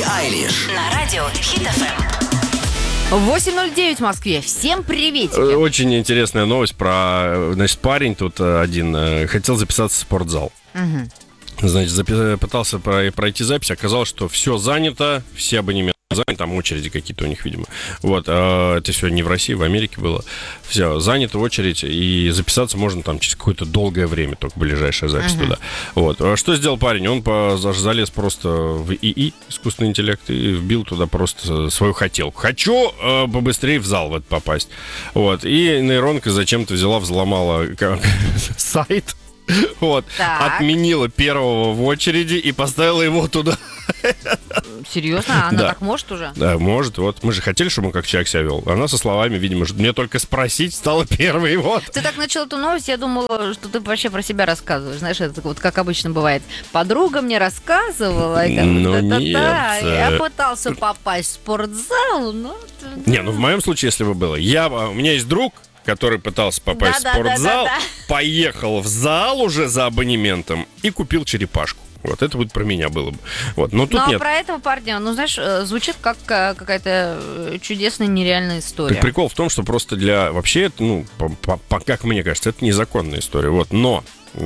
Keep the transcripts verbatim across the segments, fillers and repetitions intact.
Билли Айлиш на радио Хит эф эм. восемь ноль девять в Москве. Всем приветики. Очень интересная новость про... Значит, парень тут один хотел записаться в спортзал. Угу. Значит, запи- пытался пройти запись, оказалось, что все занято, все абонементы заняты, там очереди какие-то у них, видимо. Вот, а это все не в России, в Америке было. Все, занято очередь, и записаться можно там через какое-то долгое время, только ближайшая запись uh-huh. туда. Вот. А что сделал парень? Он по, залез просто в ИИ, искусственный интеллект, и вбил туда просто свою хотелку. Хочу э, побыстрее в зал в этот попасть. Вот. И нейронка зачем-то взяла, взломала сайт. Вот, так. Отменила первого в очереди и поставила его туда. Серьезно? Она да. так может уже? Да, может. Вот мы же хотели, чтобы он как человек себя вел. Она со словами, видимо, мне только спросить стала первой. Вот. Ты так начал эту новость, я думала, что ты вообще про себя рассказываешь. Знаешь, это вот как обычно бывает. Подруга мне рассказывала. Ну нет. Я пытался попасть в спортзал, но... Не, ну в моем случае, если бы было. Я, у меня есть друг, который пытался попасть да, в спортзал, да, да, да, да. поехал в зал уже за абонементом и купил черепашку. Вот это вот про меня было бы. Вот, но тут ну, а нет. про этого парня, ну, знаешь, звучит как какая-то чудесная, нереальная история. Так прикол в том, что просто для... Вообще, это, ну, по, по, по, как мне кажется, это незаконная история. Вот, но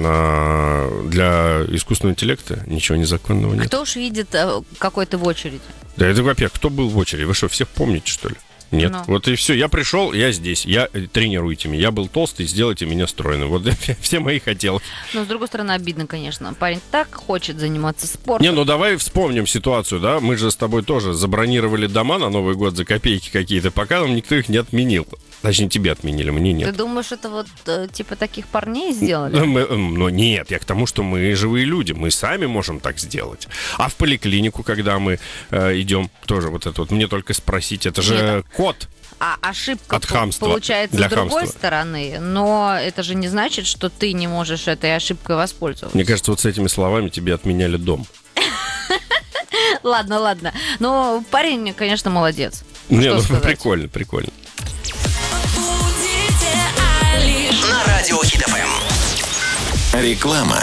а, для искусственного интеллекта ничего незаконного нет. Кто уж видит, какой ты в очереди? Да это, во-первых, кто был в очереди? Вы что, всех помните, что ли? Нет, ну. Вот и все, я пришел, я здесь, я тренируйте меня, я был толстый, сделайте меня стройным, вот все мои хотелки. Но с другой стороны обидно, конечно, парень так хочет заниматься спортом. Не, ну давай вспомним ситуацию, да, мы же с тобой тоже забронировали дома на Новый год за копейки какие-то, пока нам никто их не отменил. Точнее, тебе отменили, мне нет. Ты думаешь, это вот типа таких парней сделали? Мы, ну нет, я к тому, что мы живые люди, мы сами можем так сделать. А в поликлинику, когда мы э, идем, тоже вот это вот, мне только спросить, это же нет. Код. А ошибка от хамства, получается для с другой хамства. стороны, но это же не значит, что ты не можешь этой ошибкой воспользоваться. Мне кажется, вот с этими словами тебе отменяли дом. Ладно, ладно. Но парень, конечно, молодец. Не, ну прикольно, прикольно. На радио Хит эф эм. Реклама.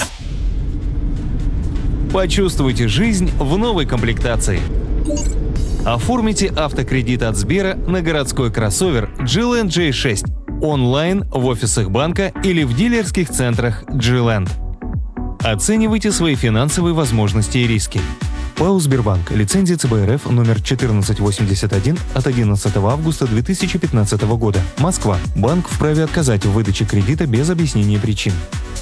Почувствуйте жизнь в новой комплектации. Оформите автокредит от Сбера на городской кроссовер джи-Land джей шесть онлайн в офисах банка или в дилерских центрах джи-Land. Оценивайте свои финансовые возможности и риски. ПАО «Сбербанк». Лицензия ЦБ РФ номер четырнадцать восемьдесят один от одиннадцатого августа две тысячи пятнадцатого года. Москва. Банк вправе отказать в выдаче кредита без объяснения причин.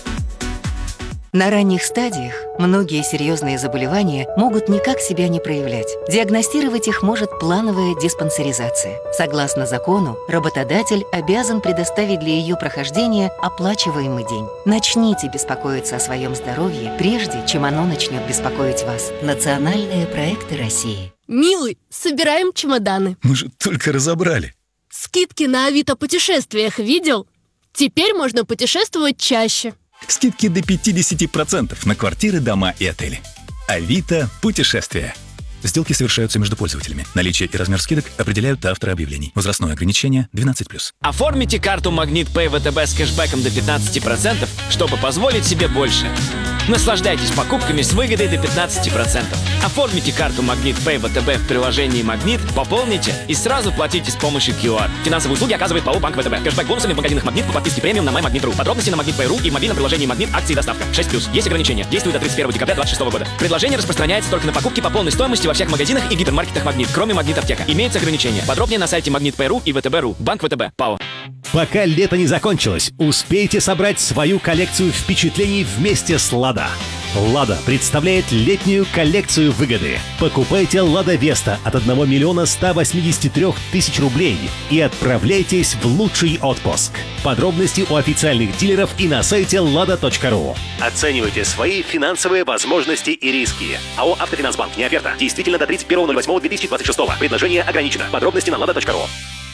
На ранних стадиях многие серьезные заболевания могут никак себя не проявлять. Диагностировать их может плановая диспансеризация. Согласно закону, работодатель обязан предоставить для ее прохождения оплачиваемый день. Начните беспокоиться о своем здоровье, прежде чем оно начнет беспокоить вас. Национальные проекты России. Милый, собираем чемоданы. Мы же только разобрали. Скидки на Авито путешествиях видел? Теперь можно путешествовать чаще. Скидки до пятьдесят процентов на квартиры, дома и отели. Авито путешествия. Сделки совершаются между пользователями. Наличие и размер скидок определяют авторы объявлений. Возрастное ограничение двенадцать плюс. Оформите карту Магнит Пэй ВТБ с кэшбэком до пятнадцать процентов, чтобы позволить себе больше. Наслаждайтесь покупками с выгодой до пятнадцать процентов. Оформите карту Магнит Пэй ВТБ в приложении Магнит, пополните и сразу платите с помощью ку ар. Финансовые услуги оказывает ПАО Банк ВТБ. Кэшбэк бонусами в магазинах Магнит по подписке премиум на MyMagnet точка ру. Подробности на магнит точка ру и в мобильном приложении Магнит акции и доставка. шесть плюс. Есть ограничения. Действует до тридцать первого декабря двадцать шестого года. Предложение распространяется только на покупки по полной стоимости во всех магазинах и гипермаркетах Магнит, кроме Магнит Аптека. Имеются ограничения. Подробнее на сайте магнит точка ру и вэ тэ бэ точка ру. Банк ВТБ. ПАО. Пока лето не закончилось, успейте собрать свою коллекцию впечатлений вместе с «Лада». «Лада» представляет летнюю коллекцию выгоды. Покупайте «Лада Веста» от одного миллиона ста восьмидесяти трёх тысяч рублей и отправляйтесь в лучший отпуск. Подробности у официальных дилеров и на сайте лада точка ру. Оценивайте свои финансовые возможности и риски. АО «Автофинансбанк». Не оферта. Действительно до тридцать первого ноль восьмого две тысячи двадцать шестого. Предложение ограничено. Подробности на лада точка ру.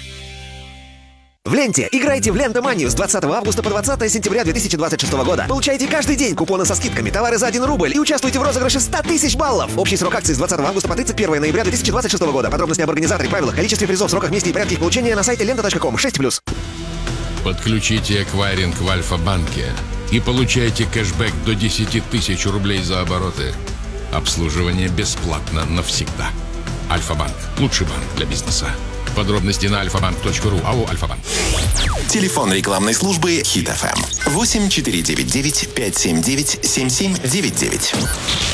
В ленте играйте в Лента-манию с двадцатого августа по двадцатое сентября две тысячи двадцать шестого года. Получайте каждый день купоны со скидками, товары за один рубль и участвуйте в розыгрыше ста тысяч баллов. Общий срок акции с двадцатого августа по тридцать первого ноября две тысячи двадцать шестого года. Подробности об организаторе, правилах, количестве призов, сроках, месте и порядке их получения на сайте лента точка ком. шесть плюс. Подключите эквайринг в Альфа-банке и получайте кэшбэк до десять тысяч рублей за обороты. Обслуживание бесплатно навсегда. Альфа-банк. Лучший банк для бизнеса. Подробности на альфа банк точка ру. АО «Альфа-банк». Телефон рекламной службы Хит эф эм восемь четыре девять девять пять семь девять семь семь девять девять.